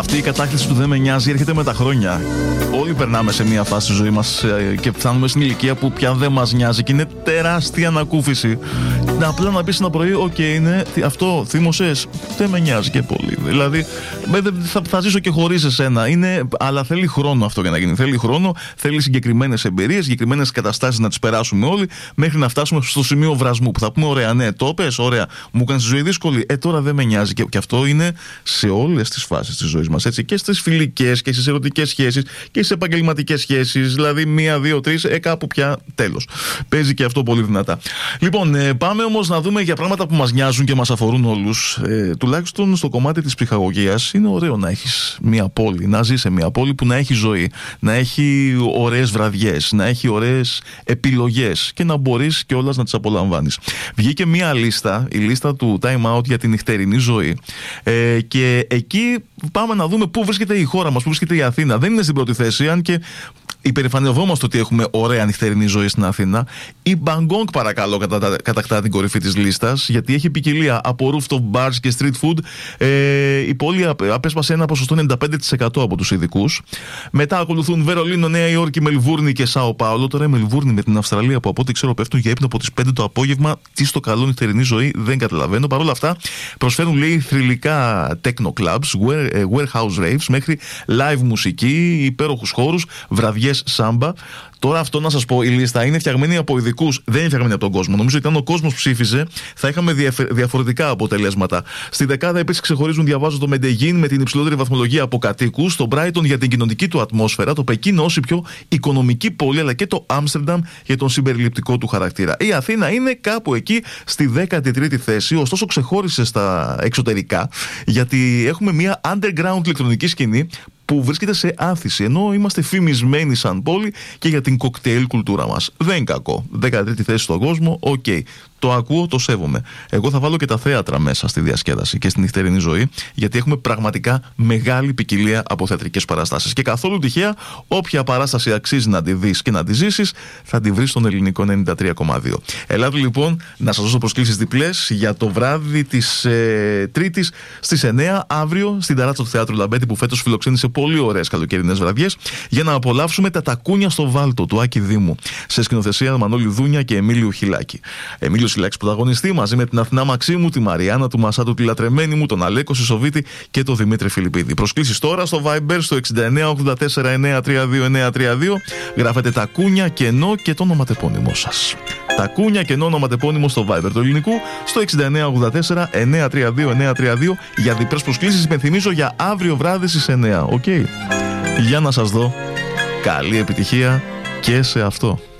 Αυτή η κατάκτηση του δεν με νοιάζει έρχεται με τα χρόνια. Όλοι περνάμε σε μια φάση στη ζωή μας και φτάνουμε στην ηλικία που πια δεν μας νοιάζει και είναι τεράστια ανακούφιση. Απλά να πεις ένα πρωί, είναι αυτό, θύμωσες, δεν με νοιάζει και πολύ. Δηλαδή, θα ζήσω και χωρίς εσένα. Αλλά θέλει χρόνο αυτό για να γίνει. Θέλει χρόνο, θέλει συγκεκριμένες εμπειρίες, συγκεκριμένες καταστάσεις να τις περάσουμε όλοι, μέχρι να φτάσουμε στο σημείο βρασμού. Που θα πούμε, ωραία, ναι, το πες, ωραία, μου κάνεις τη ζωή δύσκολη. Τώρα δεν με νοιάζει. Και αυτό είναι σε όλες τις φάσεις της ζωής μας. Έτσι, και στις φιλικές και στις ερωτικές σχέσεις και στις επαγγελματικές σχέσεις. Δηλαδή, 1, 2, 3, κάπου πια τέλος. Παίζει και αυτό πολύ δυνατά. Λοιπόν, πάμε όμως να δούμε για πράγματα που μας νοιάζουν και μας αφορούν όλους. Τουλάχιστον στο κομμάτι της ψυχαγωγίας, είναι ωραίο να έχεις μια πόλη, να ζεις σε μια πόλη που να έχει ζωή, να έχει ωραίες βραδιές, να έχει ωραίες επιλογές και να μπορείς κιόλας να τις απολαμβάνεις. Βγήκε μια λίστα, η λίστα του Time Out για την νυχτερινή ζωή. Και εκεί πάμε να δούμε πού βρίσκεται η χώρα μας, πού βρίσκεται η Αθήνα. Δεν είναι στην πρώτη θέση, αν και υπερηφανευόμαστε ότι έχουμε ωραία νυχτερινή ζωή στην Αθήνα. Η Μπαγκόγκ, παρακαλώ, κατακτά την κορυφή της λίστας, γιατί έχει ποικιλία από rooftop bars και street food. Η πόλη απέσπασε ένα ποσοστό 95% από τους ειδικούς. Μετά ακολουθούν Βερολίνο, Νέα Υόρκη, Μελβούρνη και Σάο Πάολο. Τώρα η Μελβούρνη με την Αυστραλία, που από ό,τι ξέρω πέφτουν για ύπνο από τις 5 το απόγευμα. Τι στο καλό νυχτερινή ζωή δεν καταλαβαίνω. Παρ' όλα αυτά προσφέρουν, λέει, θρυλικά techno clubs, warehouse raves, μέχρι live μουσική, υπέροχους χώρους, βραδιές σάμπα. Τώρα αυτό να σας πω, η λίστα είναι φτιαγμένη από ειδικούς, δεν είναι φτιαγμένη από τον κόσμο. Νομίζω ότι αν ο κόσμος ψήφιζε, θα είχαμε διαφορετικά αποτελέσματα. Στη δεκάδα επίσης ξεχωρίζουν, διαβάζω, το Μεντεγίν με την υψηλότερη βαθμολογία από κατοίκους, το Μπράιτον για την κοινωνική του ατμόσφαιρα, το Πεκίνο ως η πιο οικονομική πόλη, αλλά και το Άμστερνταμ για τον συμπεριληπτικό του χαρακτήρα. Η Αθήνα είναι κάπου εκεί στη 13η θέση, ωστόσο ξεχώρισε στα εξωτερικά, γιατί έχουμε μια underground ηλεκτρονική σκηνή που βρίσκεται σε άνθηση, ενώ είμαστε φημισμένοι σαν πόλη και για την κοκτέιλ κουλτούρα μας. Δεν είναι κακό. 13η θέση στον κόσμο, οκ. Το ακούω, το σέβομαι. Εγώ θα βάλω και τα θέατρα μέσα στη διασκέδαση και στη νυχτερινή ζωή, γιατί έχουμε πραγματικά μεγάλη ποικιλία από θεατρικές παραστάσεις. Και καθόλου τυχαία, όποια παράσταση αξίζει να τη δεις και να τη ζήσεις, θα τη βρεις στον ελληνικό 93,2. Ελάτε λοιπόν να σας δώσω προσκλήσεις διπλές για το βράδυ της Τρίτης στις 9 αύριο στην ταράτσα του Θεάτρου Λαμπέτη, που φέτος φιλοξένησε πολύ ωραίες καλοκαιρινές βραδιές, για να απολαύσουμε τα Τακούνια στο Βάλτο του Άκη Δήμου, σε σκηνοθεσία Μανώλη Δούνια και Εμίλιου Χιλάκη. Εμίλιος Χιλάκης πρωταγωνιστή μαζί με την Αθηνά Μαξίμου, τη Μαριάννα του Μασάτου, τη Λατρεμένη μου, τον Αλέκο Σισοβίτη και τον Δημήτρη Φιλιππίδη. Προσκλήσεις τώρα στο Viber στο 6984932932. Γράφετε Τακούνια κενό και το ονοματεπώνυμό σας. Τακούνια κενό ονοματεπώνυμο στο Viber του ελληνικού στο 6984932932 για διπλές προσκλήσεις. Υπενθυμίζω για αύριο βράδυ στις 9. Οκ. Για να σας δω. Καλή επιτυχία και σε αυτό.